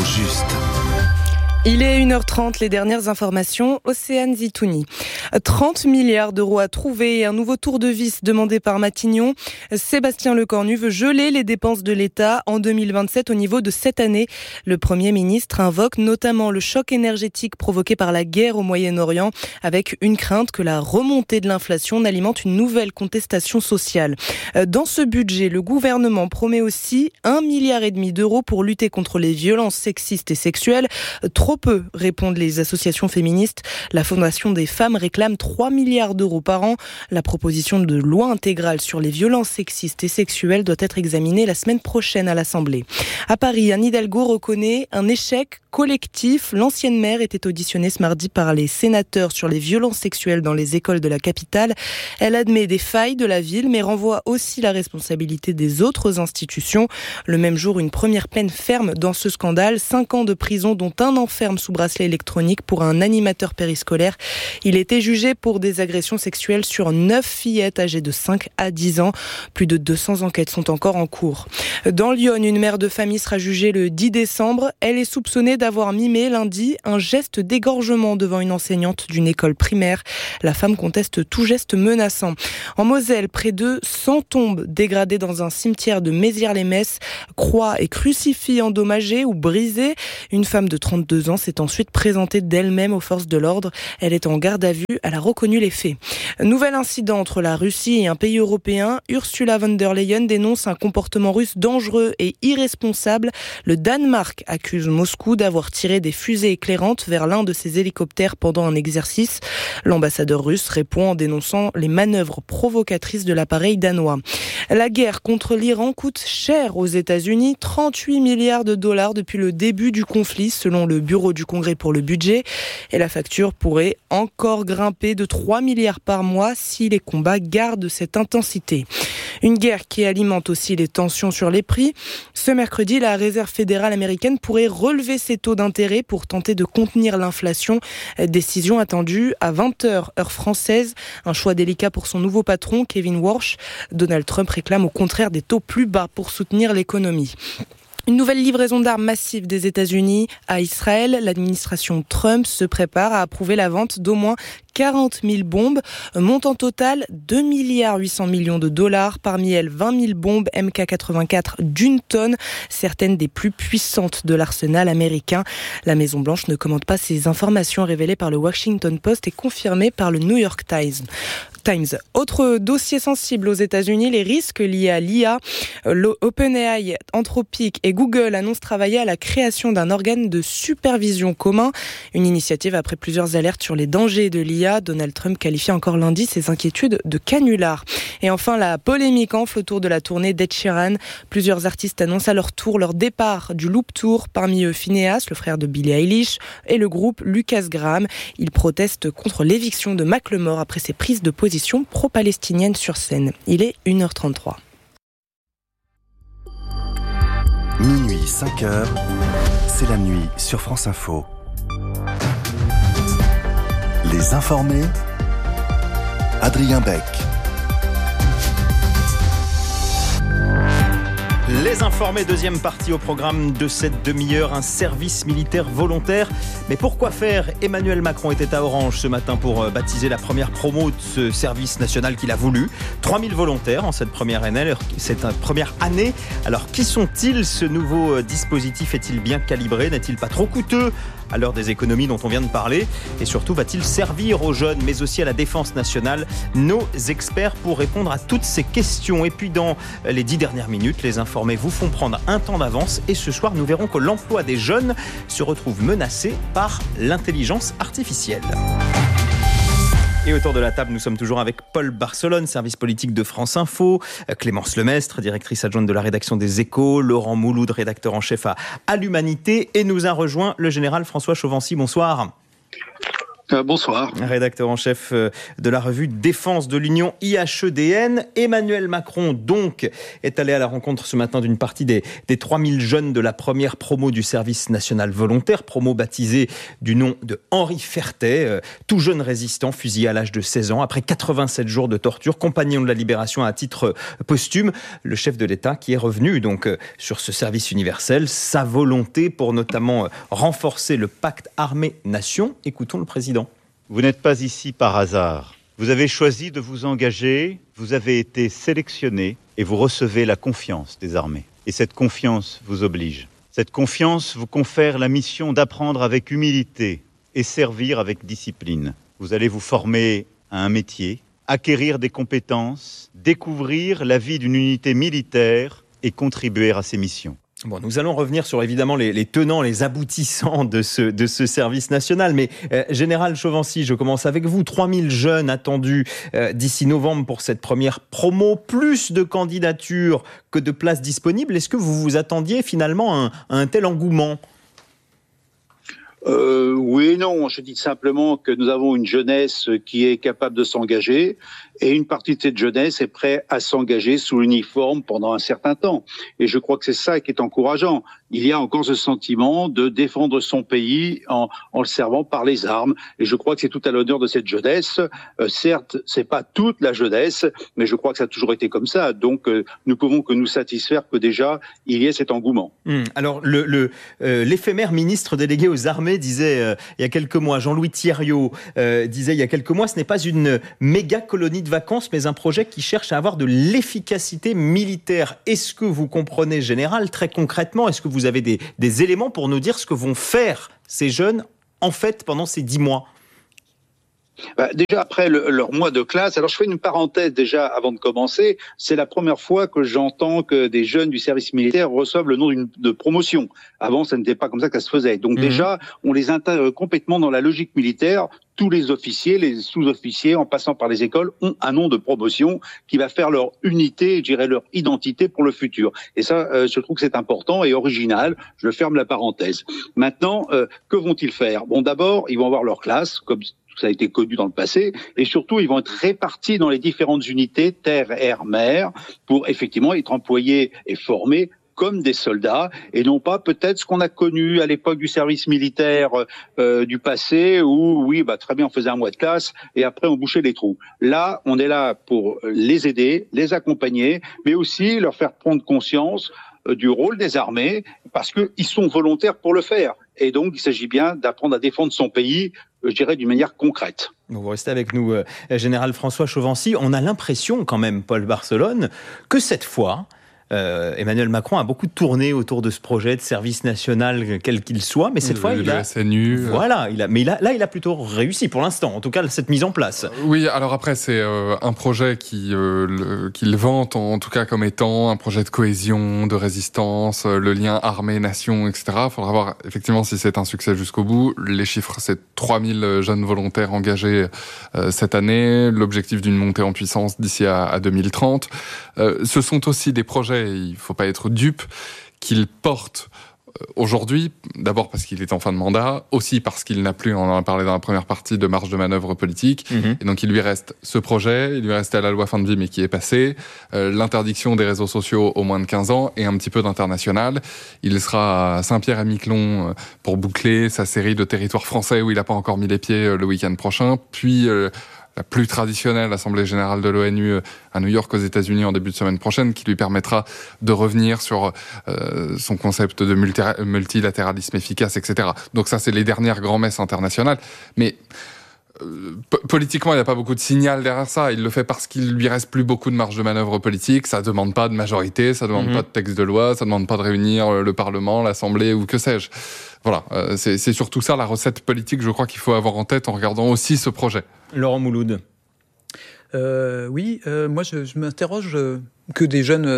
juste. Il est 1h30, les dernières informations, Océane Zitouni. 30 milliards d'euros à trouver et un nouveau tour de vis demandé par Matignon. Sébastien Lecornu veut geler les dépenses de l'État en 2027 au niveau de cette année. Le Premier ministre invoque notamment le choc énergétique provoqué par la guerre au Moyen-Orient, avec une crainte que la remontée de l'inflation n'alimente une nouvelle contestation sociale. Dans ce budget, le gouvernement promet aussi 1,5 milliard d'euros pour lutter contre les violences sexistes et sexuelles. Trop peu, répondent les associations féministes. La Fondation des femmes réclame 3 milliards d'euros par an. La proposition de loi intégrale sur les violences sexistes et sexuelles doit être examinée la semaine prochaine à l'Assemblée. À Paris, Anne Hidalgo reconnaît un échec collectif. L'ancienne maire était auditionnée ce mardi par les sénateurs sur les violences sexuelles dans les écoles de la capitale. Elle admet des failles de la ville, mais renvoie aussi la responsabilité des autres institutions. Le même jour, une première peine ferme dans ce scandale. 5 ans de prison, dont un an ferme sous bracelet électronique pour un animateur périscolaire. Il était jugé pour des agressions sexuelles sur 9 fillettes âgées de 5 à 10 ans. Plus de 200 enquêtes sont encore en cours. Dans Lyon, une mère de famille sera jugée le 10 décembre. Elle est soupçonnée d'avoir mimé lundi un geste d'égorgement devant une enseignante d'une école primaire. La femme conteste tout geste menaçant. En Moselle, près de 100 tombes dégradées dans un cimetière de Mézières-les-Messes, croix et crucifix endommagés ou brisés. Une femme de 32 ans s'est ensuite présentée d'elle-même aux forces de l'ordre. Elle est en garde à vue, elle a reconnu les faits. Nouvel incident entre la Russie et un pays européen. Ursula von der Leyen dénonce un comportement russe dangereux et irresponsable. Le Danemark accuse Moscou d'avoir tiré des fusées éclairantes vers l'un de ses hélicoptères pendant un exercice. L'ambassadeur russe répond en dénonçant les manœuvres provocatrices de l'appareil danois. La guerre contre l'Iran coûte cher aux États-Unis, 38 milliards de dollars depuis le début du conflit, selon le Bureau du Congrès pour le budget. Et la facture pourrait encore grimper de 3 milliards par mois si les combats gardent cette intensité. Une guerre qui alimente aussi les tensions sur les prix. Ce mercredi, la Réserve fédérale américaine pourrait relever ses taux d'intérêt pour tenter de contenir l'inflation. Décision attendue à 20h, heure française. Un choix délicat pour son nouveau patron, Kevin Warsh. Donald Trump réclame au contraire des taux plus bas pour soutenir l'économie. Une nouvelle livraison d'armes massive des États-Unis à Israël. L'administration Trump se prépare à approuver la vente d'au moins 40 000 bombes, montant total 2,8 milliards de dollars. Parmi elles, 20 000 bombes MK84 d'une tonne, certaines des plus puissantes de l'arsenal américain. La Maison-Blanche ne commente pas ces informations révélées par le Washington Post et confirmées par le New York Times. Autre dossier sensible aux États-Unis, les risques liés à l'IA. OpenAI, Anthropic et Google annoncent travailler à la création d'un organe de supervision commun. Une initiative après plusieurs alertes sur les dangers de l'IA. Donald Trump qualifie encore lundi ses inquiétudes de canular. Et enfin, la polémique enfle autour de la tournée d'Ed Sheeran. Plusieurs artistes annoncent à leur tour leur départ du Loop Tour. Parmi eux, Phineas, le frère de Billie Eilish, et le groupe Lucas Graham. Ils protestent contre l'éviction de Macklemore après ses prises de position pro-palestinienne sur scène. Il est 1h33. Minuit 5h, c'est la nuit sur France Info. Les informés, Adrien Beck. Les informés, deuxième partie au programme de cette demi-heure, un service militaire volontaire. Mais pourquoi faire ? Emmanuel Macron était à Orange ce matin pour baptiser la première promo de ce service national qu'il a voulu. 3000 volontaires en cette première année. Alors qui sont-ils ? Ce nouveau dispositif est-il bien calibré ? N'est-il pas trop coûteux à l'heure des économies dont on vient de parler ? Et surtout, va-t-il servir aux jeunes, mais aussi à la défense nationale ? Nos experts pour répondre à toutes ces questions. Et puis dans les 10 dernières minutes, les informés vous font prendre un temps d'avance. Et ce soir, nous verrons que l'emploi des jeunes se retrouve menacé par l'intelligence artificielle. Et autour de la table, nous sommes toujours avec Paul Barcelone, service politique de France Info, Clémence Lemestre, directrice adjointe de la rédaction des Échos, Laurent Mouloud, rédacteur en chef à l'Humanité, et nous a rejoint le général François Chauvency. Bonsoir. Bonsoir. Rédacteur en chef de la revue Défense de l'Union IHEDN. Emmanuel Macron, donc, est allé à la rencontre ce matin d'une partie des 3000 jeunes de la première promo du service national volontaire, promo baptisée du nom de Henri Fertet, tout jeune résistant, fusillé à l'âge de 16 ans, après 87 jours de torture, compagnon de la libération à titre posthume. Le chef de l'État qui est revenu donc sur ce service universel, sa volonté pour notamment renforcer le pacte armée-nation. Écoutons le président. Vous n'êtes pas ici par hasard. Vous avez choisi de vous engager, vous avez été sélectionné et vous recevez la confiance des armées. Et cette confiance vous oblige. Cette confiance vous confère la mission d'apprendre avec humilité et servir avec discipline. Vous allez vous former à un métier, acquérir des compétences, découvrir la vie d'une unité militaire et contribuer à ses missions. Bon, nous allons revenir sur évidemment les tenants, les aboutissants de ce service national. Mais Général Chauvency, je commence avec vous. 3000 jeunes attendus d'ici novembre pour cette première promo. Plus de candidatures que de places disponibles. Est-ce que vous vous attendiez finalement à un tel engouement ? Oui et non. Je dis simplement que nous avons une jeunesse qui est capable de s'engager et une partie de cette jeunesse est prête à s'engager sous l'uniforme pendant un certain temps. Et je crois que c'est ça qui est encourageant. Il y a encore ce sentiment de défendre son pays en le servant par les armes. Et je crois que c'est tout à l'honneur de cette jeunesse. Certes, c'est pas toute la jeunesse, mais je crois que ça a toujours été comme ça. Donc, nous pouvons que nous satisfaire que déjà, il y ait cet engouement. Alors, l'éphémère ministre délégué aux armées disait il y a quelques mois, Jean-Louis Thierriot disait il y a quelques mois, ce n'est pas une méga colonie de vacances, mais un projet qui cherche à avoir de l'efficacité militaire. Est-ce que vous comprenez, Général, très concrètement, est-ce que vous avez des éléments pour nous dire ce que vont faire ces jeunes, en fait, pendant ces 10 mois ? Déjà après leur mois de classe, alors je fais une parenthèse déjà avant de commencer, c'est la première fois que j'entends que des jeunes du service militaire reçoivent le nom de promotion. Avant, ça n'était pas comme ça que ça se faisait. Donc déjà, on les intègre complètement dans la logique militaire. Tous les officiers, les sous-officiers, en passant par les écoles, ont un nom de promotion qui va faire leur unité, je dirais leur identité pour le futur. Et ça, je trouve que c'est important et original. Je ferme la parenthèse. Maintenant, que vont-ils faire ? Bon, d'abord, ils vont avoir leur classe, comme ça a été connu dans le passé, et surtout, ils vont être répartis dans les différentes unités, terre, air, mer, pour effectivement être employés et formés comme des soldats, et non pas peut-être ce qu'on a connu à l'époque du service militaire du passé, où oui, très bien, on faisait un mois de classe, et après on bouchait les trous. Là, on est là pour les aider, les accompagner, mais aussi leur faire prendre conscience du rôle des armées, parce qu'ils sont volontaires pour le faire. Et donc, il s'agit bien d'apprendre à défendre son pays, je dirais, d'une manière concrète. Vous restez avec nous, Général François Chauvency. On a l'impression quand même, Paul Barcelone, que cette fois, Emmanuel Macron a beaucoup tourné autour de ce projet de service national, quel qu'il soit, mais cette fois, il a... SNU. Voilà, il a plutôt réussi pour l'instant, en tout cas, cette mise en place. Oui, alors après, c'est un projet qu'il vante, en tout cas, comme étant un projet de cohésion, de résistance, le lien armée-nation, etc. Il faudra voir, effectivement, si c'est un succès jusqu'au bout. Les chiffres, c'est 3000 jeunes volontaires engagés cette année, l'objectif d'une montée en puissance d'ici à 2030. Ce sont aussi des projets, il ne faut pas être dupe, qu'il porte aujourd'hui, d'abord parce qu'il est en fin de mandat, aussi parce qu'il n'a plus, on en a parlé dans la première partie, de marge de manœuvre politique. Et donc il lui reste ce projet, il lui restait la loi fin de vie mais qui est passée, l'interdiction des réseaux sociaux aux moins de 15 ans et un petit peu d'international. Il sera à Saint-Pierre-et-Miquelon pour boucler sa série de territoires français où il n'a pas encore mis les pieds le week-end prochain, puis la plus traditionnelle Assemblée générale de l'ONU à New York aux États-Unis en début de semaine prochaine, qui lui permettra de revenir sur son concept de multilatéralisme efficace, etc. Donc ça, c'est les dernières grand-messes internationales. Mais politiquement, il n'y a pas beaucoup de signal derrière ça. Il le fait parce qu'il lui reste plus beaucoup de marge de manœuvre politique. Ça demande pas de majorité, ça demande pas de texte de loi, ça demande pas de réunir le Parlement, l'Assemblée ou que sais-je. Voilà, c'est surtout ça la recette politique, je crois qu'il faut avoir en tête en regardant aussi ce projet. Laurent Mouloud. Oui, moi je m'interroge que des jeunes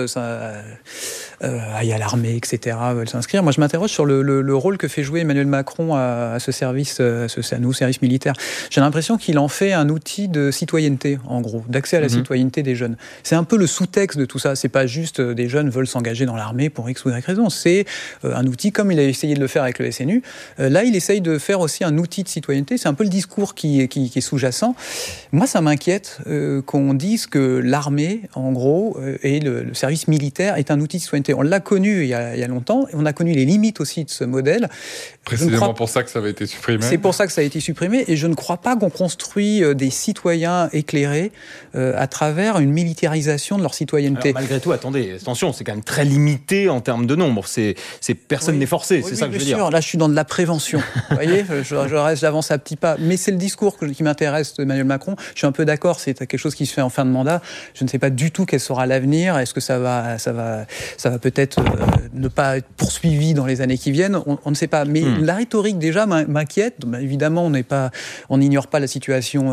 aillent à l'armée, etc., veulent s'inscrire. Moi, je m'interroge sur le rôle que fait jouer Emmanuel Macron à ce service, à nouveau service militaire. J'ai l'impression qu'il en fait un outil de citoyenneté, en gros, d'accès à la citoyenneté des jeunes. C'est un peu le sous-texte de tout ça. C'est pas juste des jeunes veulent s'engager dans l'armée pour X ou Y raison. C'est un outil, comme il a essayé de le faire avec le SNU. Là, il essaye de faire aussi un outil de citoyenneté. C'est un peu le discours qui est sous-jacent. Moi, ça m'inquiète qu'on dise que l'armée, en gros, et le service militaire est un outil de citoyenneté. On l'a connu il y a longtemps, et on a connu les limites aussi de ce modèle. Précisément pour ça que ça avait été supprimé. C'est pour ça que ça a été supprimé, et je ne crois pas qu'on construit des citoyens éclairés à travers une militarisation de leur citoyenneté. Alors, malgré tout, attendez, attention, c'est quand même très limité en termes de nombre. Personne n'est forcé, c'est ça que je veux dire. Là, je suis dans de la prévention. Vous voyez, j'avance à petits pas. Mais c'est le discours qui m'intéresse d'Emmanuel Macron. Je suis un peu d'accord, c'est quelque chose qui se fait en fin de mandat. Je ne sais pas du tout quel sera l'avenir. Est-ce que ça va peut-être ne pas être poursuivi dans les années qui viennent? On ne sait pas. Mais la rhétorique, déjà, m'inquiète. Évidemment, on n'ignore pas la situation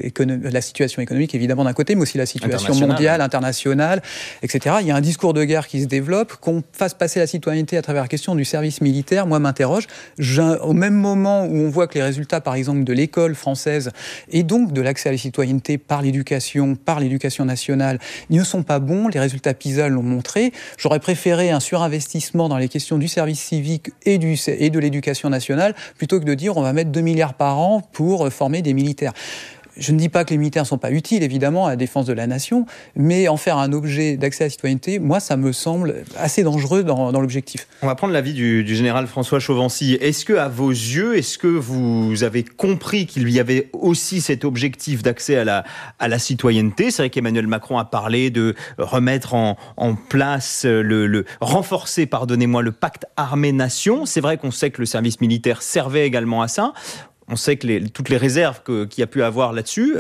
économique, évidemment, d'un côté, mais aussi la situation mondiale, internationale, etc. Il y a un discours de guerre qui se développe. Qu'on fasse passer la citoyenneté à travers la question du service militaire, moi, m'interroge. Au même moment où on voit que les résultats, par exemple, de l'école française et donc de l'accès à la citoyenneté par l'éducation nationale ne sont pas bons, les résultats PISA l'ont montré, j'aurais préféré un surinvestissement dans les questions du service civique et de l'éducation nationale plutôt que de dire on va mettre 2 milliards par an pour former des militaires. Je ne dis pas que les militaires ne sont pas utiles, évidemment, à la défense de la nation, mais en faire un objet d'accès à la citoyenneté, moi, ça me semble assez dangereux dans l'objectif. On va prendre l'avis du général François Chauvency. Est-ce que, à vos yeux, est-ce que vous avez compris qu'il y avait aussi cet objectif d'accès à la citoyenneté? C'est vrai qu'Emmanuel Macron a parlé de remettre en place, renforcer, le pacte armée-nation. C'est vrai qu'on sait que le service militaire servait également à ça. On sait que toutes les réserves qu'il y a pu avoir là-dessus.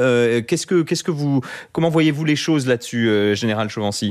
Comment voyez-vous les choses là-dessus, général Chauvency?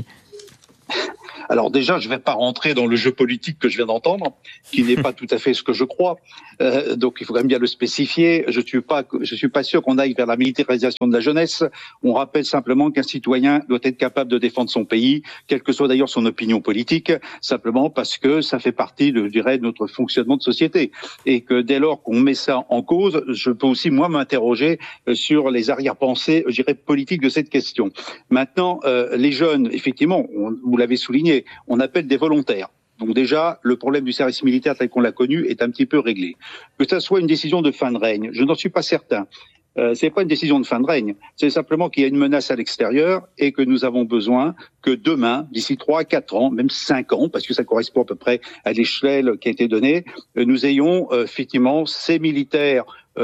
Alors déjà, je ne vais pas rentrer dans le jeu politique que je viens d'entendre, qui n'est pas tout à fait ce que je crois. Donc il faut quand même bien le spécifier. Je suis pas sûr qu'on aille vers la militarisation de la jeunesse. On rappelle simplement qu'un citoyen doit être capable de défendre son pays, quelle que soit d'ailleurs son opinion politique, simplement parce que ça fait partie, de notre fonctionnement de société. Et que dès lors qu'on met ça en cause, je peux aussi, moi, m'interroger sur les arrière-pensées, politiques de cette question. Maintenant, les jeunes, effectivement, vous l'avez souligné, on appelle des volontaires. Donc déjà, le problème du service militaire tel qu'on l'a connu est un petit peu réglé. Que ça soit une décision de fin de règne, je n'en suis pas certain. C'est pas une décision de fin de règne, c'est simplement qu'il y a une menace à l'extérieur et que nous avons besoin que demain, d'ici 3, 4 ans, même 5 ans, parce que ça correspond à peu près à l'échelle qui a été donnée, nous ayons effectivement ces militaires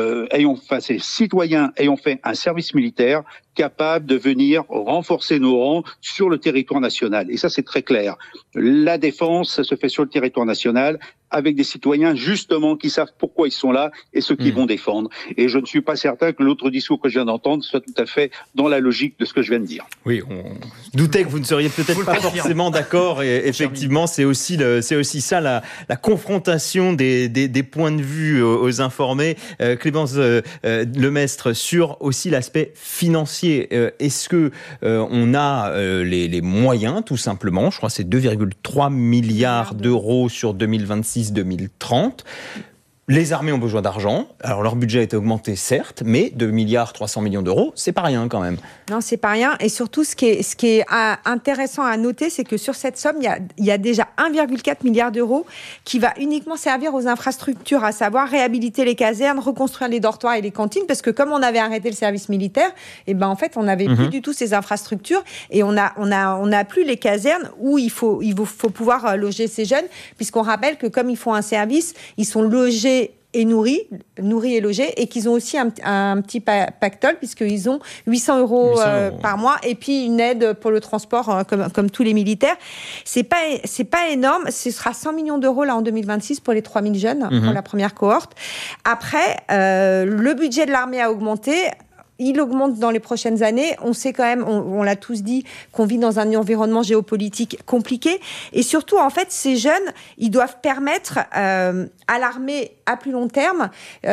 ces citoyens ayant fait un service militaire capable de venir renforcer nos rangs sur le territoire national. Et ça, c'est très clair. La défense, ça se fait sur le territoire national avec des citoyens, justement, qui savent pourquoi ils sont là et ce qu'ils vont défendre. Et je ne suis pas certain que l'autre discours que je viens d'entendre soit tout à fait dans la logique de ce que je viens de dire. Oui, on doutait que vous ne seriez peut-être pas forcément d'accord. Et effectivement, c'est aussi ça, la confrontation des points de vue aux informés. Clémence Lemestre, sur aussi l'aspect financier. Est-ce que on a les moyens, tout simplement? Je crois que c'est 2,3 milliards d'euros sur 2026-2030. Les armées ont besoin d'argent. Alors, leur budget a été augmenté, certes, mais 2,3 milliards d'euros, c'est pas rien quand même. Non, c'est pas rien. Et surtout, ce qui est intéressant à noter, c'est que sur cette somme, il y a déjà 1,4 milliard d'euros qui va uniquement servir aux infrastructures, à savoir réhabiliter les casernes, reconstruire les dortoirs et les cantines, parce que comme on avait arrêté le service militaire, en fait, on n'avait plus du tout ces infrastructures et on a plus les casernes où il faut pouvoir loger ces jeunes, puisqu'on rappelle que comme ils font un service, ils sont logés et nourris et logés, et qu'ils ont aussi un petit pactole, puisqu'ils ont 800 euros par mois, et puis une aide pour le transport, comme tous les militaires. C'est pas énorme, ce sera 100 millions d'euros là en 2026 pour les 3000 jeunes, pour la première cohorte. Après, le budget de l'armée a augmenté. il augmente dans les prochaines années. On sait quand même, on l'a tous dit, qu'on vit dans un environnement géopolitique compliqué. Et surtout, en fait, ces jeunes, ils doivent permettre à l'armée, à plus long terme,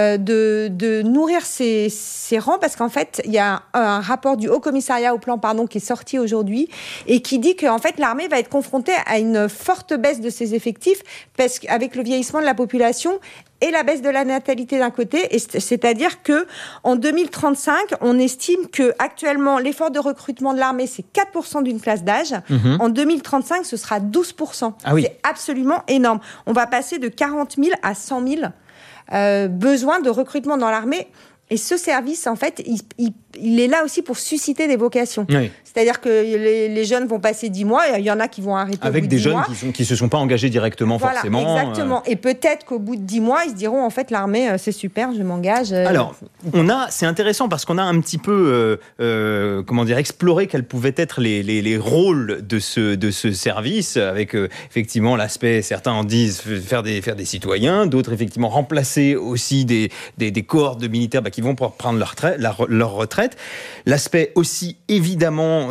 de nourrir ses rangs. Parce qu'en fait, il y a un rapport du Haut Commissariat au Plan, qui est sorti aujourd'hui et qui dit qu'en fait, l'armée va être confrontée à une forte baisse de ses effectifs parce qu'avec le vieillissement de la population et la baisse de la natalité d'un côté, c'est-à-dire que en 2035, on estime que actuellement l'effort de recrutement de l'armée c'est 4% d'une classe d'âge. En 2035, ce sera 12%. Ah oui. C'est absolument énorme. On va passer de 40 000 à 100 000 besoins de recrutement dans l'armée. Et ce service, en fait, il est là aussi pour susciter des vocations. Oui. C'est-à-dire que les jeunes vont passer 10 mois, et il y en a qui vont arrêter avec au bout de 10 mois. Avec des jeunes qui se sont pas engagés directement, forcément. Exactement. Et peut-être qu'au bout de 10 mois, ils se diront, en fait, l'armée, c'est super, je m'engage. Alors, c'est intéressant parce qu'on a un petit peu, exploré quels pouvaient être les rôles de ce service, avec effectivement l'aspect, certains en disent faire des citoyens, d'autres effectivement remplacer aussi des cohortes de militaires qui vont pouvoir prendre leur retraite. L'aspect aussi évidemment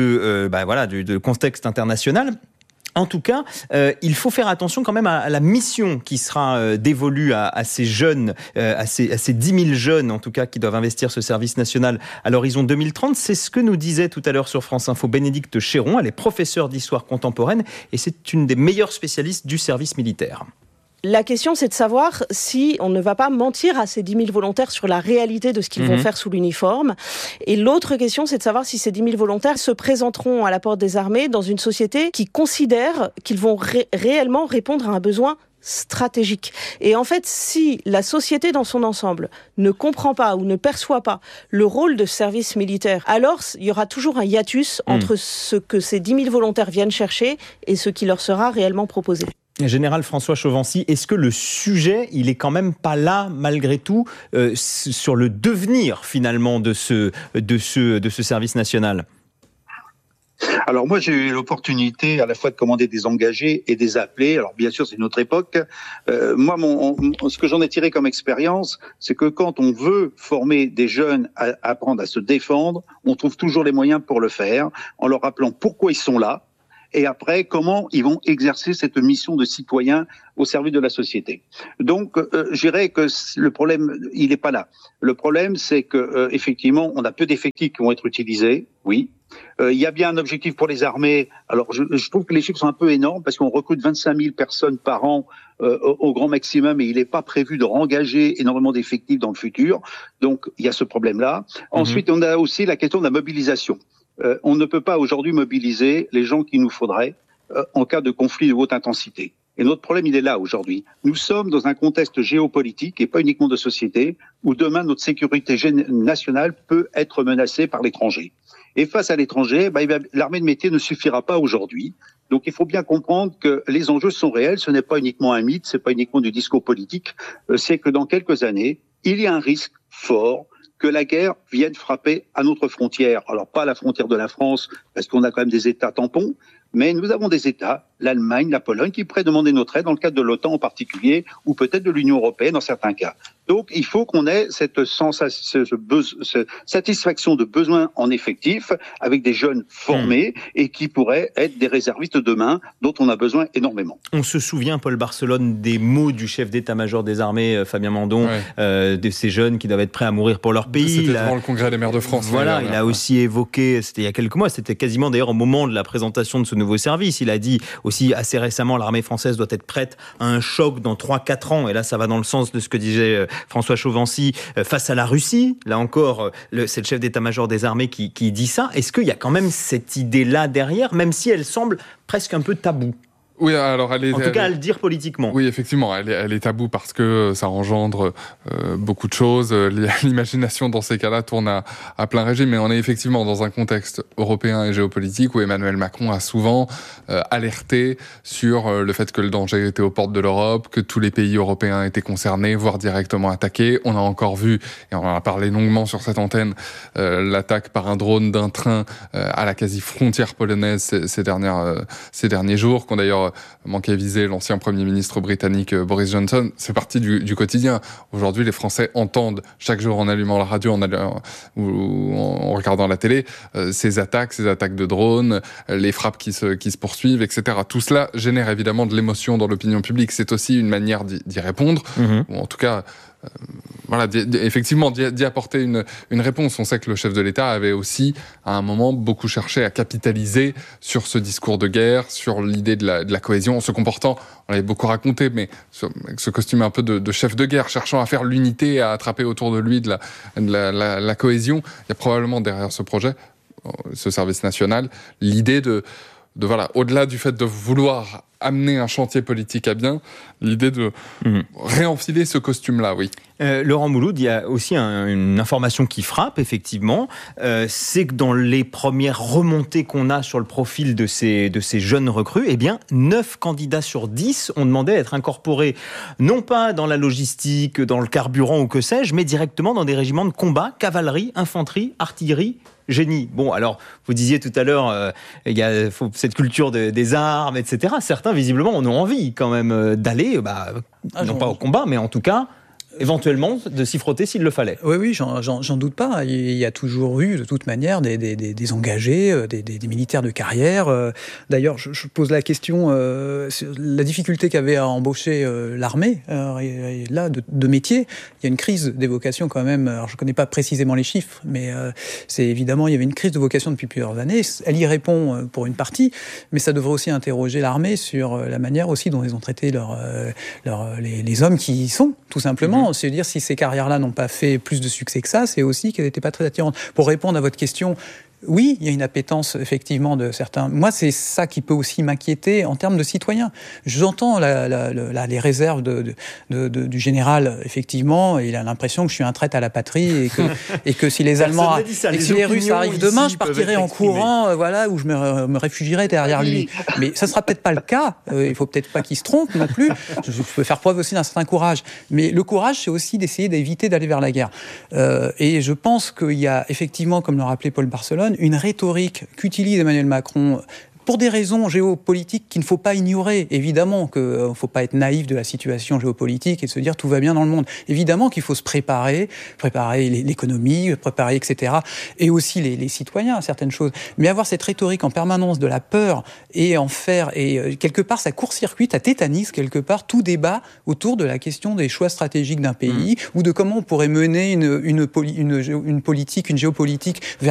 de contexte international. En tout cas, il faut faire attention quand même à la mission qui sera dévolue à ces jeunes, à ces 10 000 jeunes en tout cas qui doivent investir ce service national à l'horizon 2030. C'est ce que nous disait tout à l'heure sur France Info Bénédicte Chéron. Elle est professeure d'histoire contemporaine et c'est une des meilleures spécialistes du service militaire. La question, c'est de savoir si on ne va pas mentir à ces 10 000 volontaires sur la réalité de ce qu'ils vont faire sous l'uniforme. Et l'autre question, c'est de savoir si ces 10 000 volontaires se présenteront à la porte des armées dans une société qui considère qu'ils vont réellement répondre à un besoin stratégique. Et en fait, si la société dans son ensemble ne comprend pas ou ne perçoit pas le rôle de service militaire, alors il y aura toujours un hiatus entre ce que ces 10 000 volontaires viennent chercher et ce qui leur sera réellement proposé. Général François Chauvency, est-ce que le sujet, il est quand même pas là, malgré tout, sur le devenir, finalement, de ce service national ? Alors moi, j'ai eu l'opportunité à la fois de commander des engagés et des appelés. Alors bien sûr, c'est une autre époque. Moi, ce que j'en ai tiré comme expérience, c'est que quand on veut former des jeunes à apprendre à se défendre, on trouve toujours les moyens pour le faire, en leur rappelant pourquoi ils sont là, et après, comment ils vont exercer cette mission de citoyen au service de la société. Donc, je dirais que le problème, il n'est pas là. Le problème, c'est que effectivement, on a peu d'effectifs qui vont être utilisés, oui. Il y a bien un objectif pour les armées. Alors, je trouve que les chiffres sont un peu énormes parce qu'on recrute 25 000 personnes par an au grand maximum et il n'est pas prévu de rengager énormément d'effectifs dans le futur. Donc, il y a ce problème-là. Ensuite, on a aussi la question de la mobilisation. On ne peut pas aujourd'hui mobiliser les gens qu'il nous faudrait en cas de conflit de haute intensité. Et notre problème, il est là aujourd'hui. Nous sommes dans un contexte géopolitique et pas uniquement de société où demain notre sécurité nationale peut être menacée par l'étranger. Et face à l'étranger, l'armée de métier ne suffira pas aujourd'hui. Donc il faut bien comprendre que les enjeux sont réels. Ce n'est pas uniquement un mythe, c'est pas uniquement du discours politique. C'est que dans quelques années, il y a un risque fort que la guerre vienne frapper à notre frontière. Alors pas à la frontière de la France, parce qu'on a quand même des États tampons, mais nous avons des États, l'Allemagne, la Pologne, qui pourraient demander notre aide dans le cadre de l'OTAN en particulier, ou peut-être de l'Union européenne dans certains cas. Donc il faut qu'on ait cette satisfaction de besoins en effectifs avec des jeunes formés et qui pourraient être des réservistes demain dont on a besoin énormément. On se souvient, Paul Barcelone, des mots du chef d'état-major des armées, Fabien Mandon, de ces jeunes qui doivent être prêts à mourir pour leur pays. C'était devant le Congrès des maires de France. Voilà, il a aussi évoqué, c'était il y a quelques mois, c'était quasiment d'ailleurs au moment de la présentation de ce nouveau service, il a dit aussi assez récemment l'armée française doit être prête à un choc dans 3-4 ans, et là ça va dans le sens de ce que disait François Chauvency face à la Russie. Là encore, c'est le chef d'état-major des armées qui dit ça. Est-ce qu'il y a quand même cette idée-là derrière, même si elle semble presque un peu taboue ? Oui, alors elle est, en tout cas, à le dire politiquement. Oui, effectivement, elle est taboue parce que ça engendre beaucoup de choses. L'imagination dans ces cas-là tourne à plein régime, mais on est effectivement dans un contexte européen et géopolitique où Emmanuel Macron a souvent alerté sur le fait que le danger était aux portes de l'Europe, que tous les pays européens étaient concernés, voire directement attaqués. On a encore vu, et on en a parlé longuement sur cette antenne, l'attaque par un drone d'un train à la quasi-frontière polonaise ces derniers jours, qu'on d'ailleurs manquait viser l'ancien Premier ministre britannique Boris Johnson, c'est partie du quotidien. Aujourd'hui, les Français entendent chaque jour en allumant la radio ou en regardant la télé ces attaques de drones, les frappes qui se poursuivent, etc. Tout cela génère évidemment de l'émotion dans l'opinion publique. C'est aussi une manière d'y répondre, ou en tout cas... effectivement, d'y apporter une réponse. On sait que le chef de l'État avait aussi, à un moment, beaucoup cherché à capitaliser sur ce discours de guerre, sur l'idée de la cohésion, en se comportant, on l'avait beaucoup raconté, mais avec ce costume un peu de chef de guerre, cherchant à faire l'unité, à attraper autour de lui de la cohésion. Il y a probablement derrière ce projet, ce service national, l'idée de au-delà du fait de vouloir amener un chantier politique à bien, l'idée de réenfiler ce costume-là, oui. Laurent Mouloud, il y a aussi une information qui frappe, effectivement, c'est que dans les premières remontées qu'on a sur le profil de ces jeunes recrues, 9 candidats sur 10 ont demandé à être incorporés, non pas dans la logistique, dans le carburant ou que sais-je, mais directement dans des régiments de combat, cavalerie, infanterie, artillerie, génie. Bon, alors, vous disiez tout à l'heure, il y a cette culture des armes, etc. Certains, visiblement, en ont envie quand même d'aller, non pas au combat, mais en tout cas... éventuellement de s'y frotter s'il le fallait. Oui, j'en doute pas. Il y a toujours eu, de toute manière, des engagés, des militaires de carrière. D'ailleurs, je pose la question, la difficulté qu'avait à embaucher l'armée, là, de métier. Il y a une crise des vocations quand même. Alors, je ne connais pas précisément les chiffres, mais c'est évidemment, il y avait une crise de vocation depuis plusieurs années. Elle y répond pour une partie, mais ça devrait aussi interroger l'armée sur la manière aussi dont ils ont traité les hommes qui y sont, tout simplement. C'est dire si ces carrières-là n'ont pas fait plus de succès que ça, c'est aussi qu'elles n'étaient pas très attirantes. Pour répondre à votre question, oui, il y a une appétence effectivement de certains. Moi, c'est ça qui peut aussi m'inquiéter en termes de citoyens. J'entends les réserves du général. Effectivement, il a l'impression que je suis un traître à la patrie et que si les Allemands et si les Russes arrivent demain, je partirai en courant, où je me réfugierai derrière lui. Mais ça sera peut-être pas le cas. Il faut peut-être pas qu'il se trompe non plus. Je peux faire preuve aussi d'un certain courage. Mais le courage, c'est aussi d'essayer d'éviter d'aller vers la guerre. Et je pense qu'il y a effectivement, comme le rappelait Paul Barcelone, une rhétorique qu'utilise Emmanuel Macron pour des raisons géopolitiques qu'il ne faut pas ignorer. Évidemment qu'il ne faut pas être naïf de la situation géopolitique et de se dire tout va bien dans le monde. Évidemment qu'il faut se préparer l'économie, préparer, etc. Et aussi les citoyens à certaines choses. Mais avoir cette rhétorique en permanence de la peur et en faire, et quelque part ça court-circuite, ça tétanise quelque part tout débat autour de la question des choix stratégiques d'un pays ou de comment on pourrait mener une politique, une géopolitique vers